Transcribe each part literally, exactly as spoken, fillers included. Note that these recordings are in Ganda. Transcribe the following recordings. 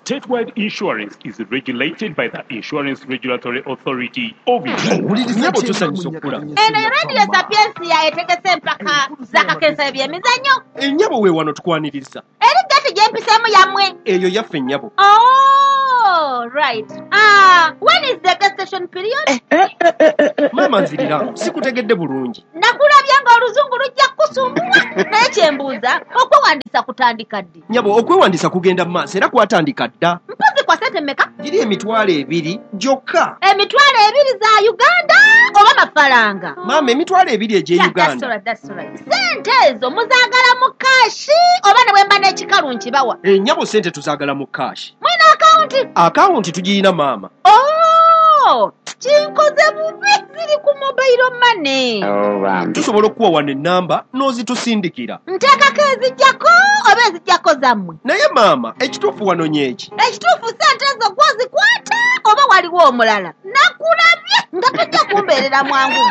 Statewide insurance is regulated by the Insurance Regulatory Authority of Uganda. Nyabo tusanyusa okula. Eno radio Sapiensia etegese mpaka zakakensa ebyemizannyo. Ennyabo we wano tukwaniriza. Eri gati gyempisemu yamwe. Eyo yaffe ennyabo. Oh, right. Ah, when is the gas station period? Mama nzirira, sikutegedde bulungi. Nakulabya nga oluzungu lujja kusumbua. Naye kyembuuza, okwewandisa kutandika ddi? Nyabo okwewandisa kugenda mu maaso era kwatandika dda. Mpozi kwa sente mmeka? Giri emitwalo ebiri gyokka. Emitwalo ebiri za Uganda oba mafaranga? Mama emitwalo ebiri egye Yeah, Uganda. that's right, that's right. Sente ezo muzaagala mu kashi oba ne bwemba n'ekikalu nkibawa? Ennyabo sente tuzaagala mu kaashi. Mwina akawunti? Akawunti tugiyina maama. Oh, kinkoze bubi ziri ku mobile money. Tusobola okuwa wano ennamba n'ozitusindikira. Nteekako ezijjako oba ezijjako zammwe? Naye maama ekituufu wano nyeeki. Ekituufu sente ezo gwozikwata oba waliwo omulala? Nakulabye nga tujja kumbeerera mwangu.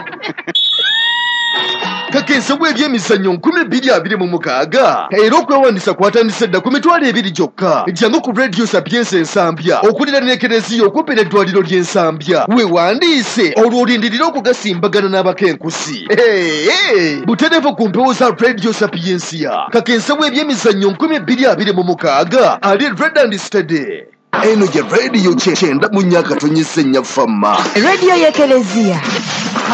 Kakensa bw'ebyemizannyo nkumi bbiri abiri mu mukaaga era okwewandisa kwatandise dda ku mitwalo ebiri gyokka. Jangu ku Radio Sapienza Ensambya okuliraana Ekereziya okumpi n'eddwaliro ly'Ensambya. Weewandiise olwo olindirira okugasimbagana n'abakenkusi. Hey, butereevu ku mpewo za Radio Sapienza. Kakensa bw'ebyemizannyo nkumi bbiri abiri mu mukaaga ali Red and Steady. Eno gye radio kyenda mu nnyaka tonyese nnyafamma. Radio y'Ekereziya.